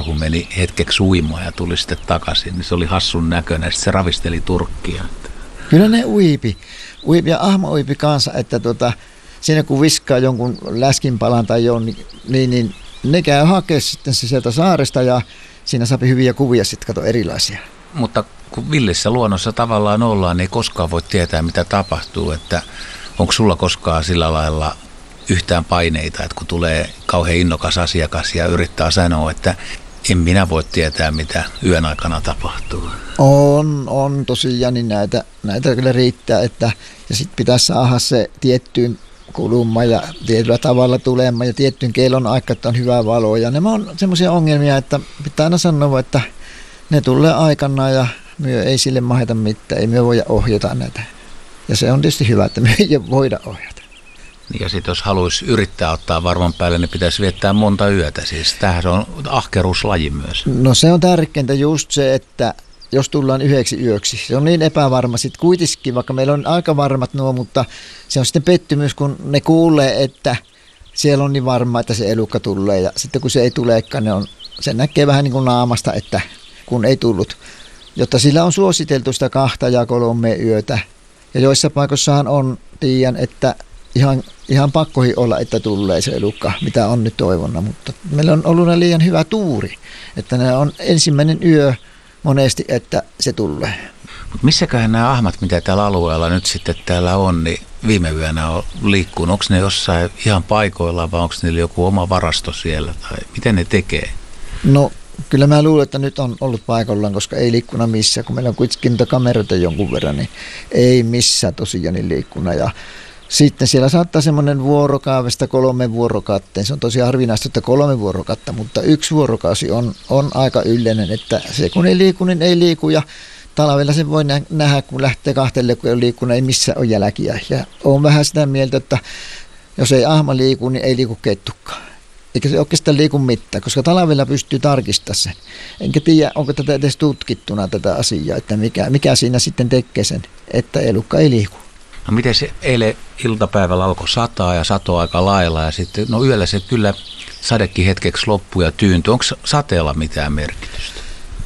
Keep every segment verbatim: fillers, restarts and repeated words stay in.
karhu meni hetkeksi uimaan ja tuli sitten takaisin, niin se oli hassun näköinen. Sitten se ravisteli turkkia. Kyllä ne uipi. uipi ja ahma uipi kanssa, että tuota, siinä kun viskaa jonkun läskinpalan tai jonkun, niin, niin ne käy hakea sitten se sieltä saaresta ja siinä saa hyviä kuvia sitten, kato erilaisia. Mutta kun villissä luonnossa tavallaan ollaan, niin ei koskaan voi tietää, mitä tapahtuu. Että onko sulla koskaan sillä lailla yhtään paineita, että kun tulee kauhean innokas asiakas ja yrittää sanoa, että en minä voi tietää, mitä yön aikana tapahtuu? On, on tosiaan, niin näitä, näitä kyllä riittää, että ja sitten pitäisi saada se tiettyyn kulumaan ja tietyllä tavalla tulemaan ja tiettyyn kellon aikaan, että on hyvä valo. Ja nämä on semmoisia ongelmia, että pitää aina sanoa, että ne tulee aikanaan ja me ei sille maheta mitään, ei me voida ohjata näitä. Ja se on tietysti hyvä, että me ei voida ohjata. Ja sitten jos haluaisi yrittää ottaa varman päälle, niin pitäisi viettää monta yötä. Siis tämähän on ahkeruuslaji myös. No se on tärkeintä just se, että jos tullaan yhdeksi yöksi. Se on niin epävarma sitten kuitenkin, vaikka meillä on aika varmat nuo, mutta se on sitten pettymys, kun ne kuulee, että siellä on niin varma, että se elukka tulee. Ja sitten kun se ei tulekaan, ne on, se näkee vähän niin kuin naamasta, että kun ei tullut. Jotta sillä on suositeltu sitä kahta ja kolme yötä. Ja joissa paikoissahan on, tiedän, että ihan, ihan pakkohi olla, että tulee se elukka, mitä on nyt toivonna. Mutta meillä on ollut liian hyvä tuuri, että ne on ensimmäinen yö monesti, että se tulee. Mutta missäköhän nämä ahmat, mitä täällä alueella nyt sitten täällä on, niin viime yönä on liikkunut? Onko ne jossain ihan paikoillaan vai onko niillä joku oma varasto siellä? Tai miten ne tekee? No kyllä mä luulen, että nyt on ollut paikallaan, koska ei liikkuna missään. Kun meillä on kuitenkin niitä kameroita jonkun verran, niin ei missään tosiaan niin liikkuna. Ja sitten siellä saattaa semmoinen vuorokaavesta kolme vuorokatteen. Se on tosi harvinaista, että kolme vuorokatta, mutta yksi vuorokausi on, on aika yleinen, että se kun ei liiku, niin ei liiku. Ja talvella sen voi nähdä, kun lähtee kahtelle, kun ei liikunut, ei missään ole jälkiä. Ja olen vähän sitä mieltä, että jos ei ahma liiku, niin ei liiku kettukaan. Eikä se oikeastaan liiku mitään, koska talvella pystyy tarkistamaan sen. Enkä tiedä, onko tätä edes tutkittuna tätä asiaa, että mikä, mikä siinä sitten tekee sen, että elukka ei liiku. No miten se eilen iltapäivällä alkoi sataa ja satoi aika lailla ja sitten, no yöllä se kyllä sadekin hetkeksi loppui ja tyyntyi. Onko sateella mitään merkitystä?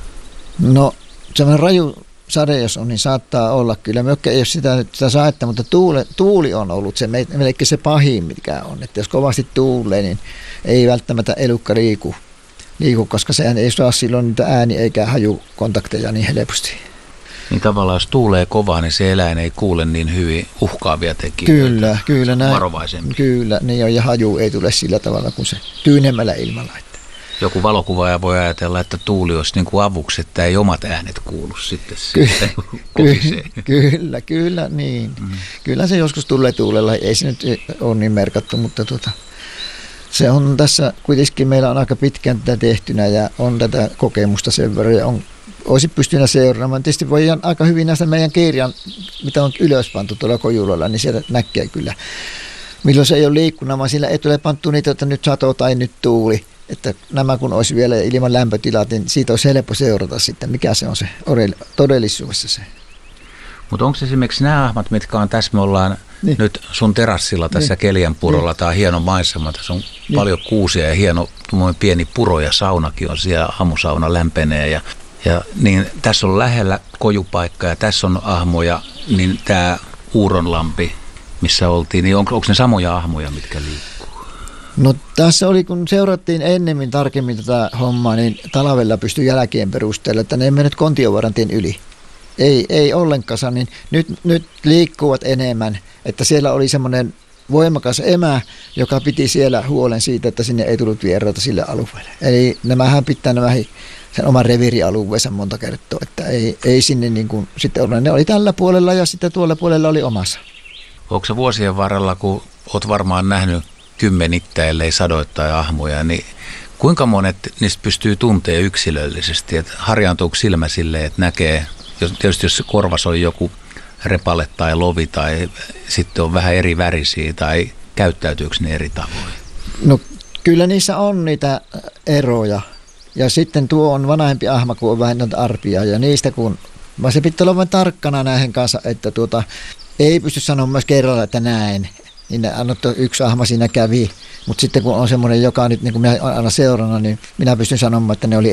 No semmoinen raju sade, jos on, niin saattaa olla kyllä. Me ei ole sitä, sitä saetta, mutta tuuli, tuuli on ollut se, melkein se pahin, mikä on. Että jos kovasti tuulee, niin ei välttämättä elukka liiku, liiku koska sehän ei saa silloin niitä ääni- eikä hajukontakteja niin helposti. Niin tavallaan jos tuulee kovaa, niin se eläin ei kuule niin hyvin uhkaavia tekijöitä. Kyllä, kyllä. Näin, varovaisempi. Kyllä, niin on, ja haju ei tule sillä tavalla kuin se tyynemmällä ilmalla. Joku valokuvaaja voi ajatella, että tuuli olisi niin kuin avuksi, että ei omat äänet kuulu sitten. Kyllä, kyllä, kyllä, kyllä, niin. Mm. Kyllä se joskus tulee tuulella, ei se nyt ole niin merkattu, mutta tuota, se on tässä kuitenkin, meillä on aika pitkään tätä tehtynä ja on tätä kokemusta sen verran ja on, olisi pystynyt seuraamaan. Tietysti voidaan aika hyvin näistä meidän kirjan, mitä on ylöspantu tuolla Kojulalla, niin sieltä näkee kyllä. Milloin se ei ole liikkunut, vaan sillä ei tule pantu niitä, että nyt sato tai nyt tuuli. Että nämä kun olisi vielä ilman lämpötilat, niin siitä olisi helppo seurata sitten, mikä se on se todellisuudessa se. Mutta onko esimerkiksi nämä ahmat, mitkä on tässä, me ollaan niin nyt sun terassilla tässä niin Keliänpurolla, niin tämä on hieno maisema, tässä on niin paljon kuusia ja hieno pieni puro ja saunakin on siellä, aamusauna lämpenee ja, ja niin tässä on lähellä kojupaikka ja tässä on ahmoja, niin tämä Uuronlampi, missä oltiin, niin onko, onko ne samoja ahmoja, mitkä liikkuu? No tässä oli, kun seurattiin ennemmin tarkemmin tätä hommaa, niin talvella pystyi jälkeen perusteella, että ne ei mennyt Kontiovaarantien yli. Ei, ei ollenkaan, niin nyt, nyt liikkuvat enemmän, että siellä oli semmoinen voimakas emä, joka piti siellä huolen siitä, että sinne ei tullut vieraita sille alueelle. Eli nämähän pitää nämä sen oman reviirialueensa monta kertaa, että ei, ei sinne niin kuin sitten ole. Ne oli tällä puolella ja sitten tuolla puolella oli omassa. Onko se vuosien varrella, kun olet varmaan nähnyt kymmenittäin, ellei sadoittain ahmoja, niin kuinka monet niistä pystyy tuntemaan yksilöllisesti? Että harjaantuuko silmä silleen, että näkee, jos, tietysti jos korvas on joku repale tai lovi tai sitten on vähän eri värisiä tai käyttäytyykö ne eri tavoin? No kyllä niissä on niitä eroja. Ja sitten tuo on vanhempi ahma, kun on vähän noita arpia ja niistä kun, vaan se pitää olla vain tarkkana näihin kanssa, että tuota, ei pysty sanomaan myös kerralla, että näin. Niin annottu yksi ahma siinä kävi, mutta sitten kun on semmoinen, joka nyt niin kuin minä aina seurana, niin minä pystyn sanomaan, että ne oli